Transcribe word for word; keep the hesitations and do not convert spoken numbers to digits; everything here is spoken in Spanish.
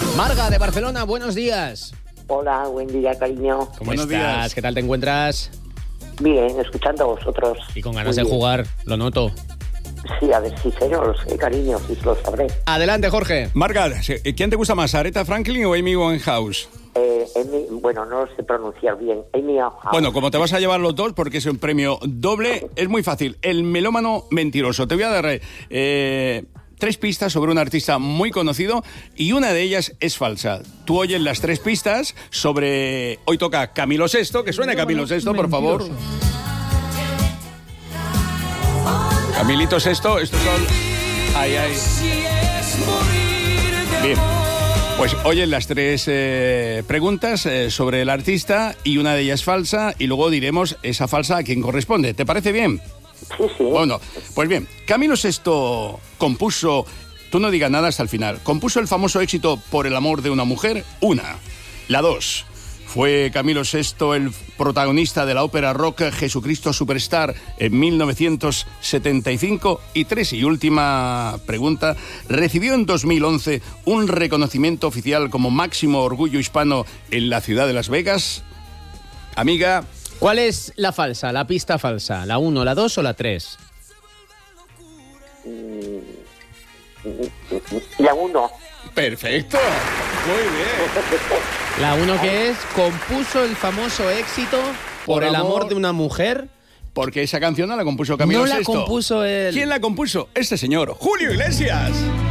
Marga de Barcelona, buenos días. Hola, buen día, cariño. ¿Cómo Buenos estás? días. ¿Qué tal te encuentras? Bien, escuchando a vosotros. Y con ganas Muy de bien. jugar, lo noto. Sí, a ver, sí, señor, sí, cariño, sí, lo sabré. Adelante, Jorge. Marga, ¿quién te gusta más, Aretha Franklin o Amy Winehouse? Eh, Amy, bueno, no lo sé pronunciar bien. Amy Winehouse. Bueno, como te vas a llevar los dos, porque es un premio doble, es muy fácil. El melómano mentiroso. Te voy a dar eh, tres pistas sobre un artista muy conocido y una de ellas es falsa. Tú oyes las tres pistas sobre... Hoy toca Camilo Sesto, que suene Camilo Sesto, por favor. Camilito Sesto, estos son... Ay, ay. Bien. Pues oyen las tres eh, preguntas eh, sobre el artista y una de ellas falsa y luego diremos esa falsa a quién corresponde. ¿Te parece bien? Sí, sí. Bueno, pues bien, Camilo Sesto compuso, tú no digas nada hasta el final, compuso el famoso éxito Por el amor de una mujer, una. La dos, fue Camilo Sesto el protagonista de la ópera rock Jesucristo Superstar en mil novecientos setenta y cinco. Y tres y última pregunta, recibió en dos mil once un reconocimiento oficial como máximo orgullo hispano en la ciudad de Las Vegas. Amiga... ¿Cuál es la falsa, la pista falsa? ¿La uno, la dos o la tres? La uno. Perfecto, muy bien. La uno que es, compuso el famoso éxito Por, Por el amor amor de una mujer. Porque esa canción no la compuso Camilo No la Sesto. compuso él. ¿Quién la compuso? Este señor, Julio Iglesias.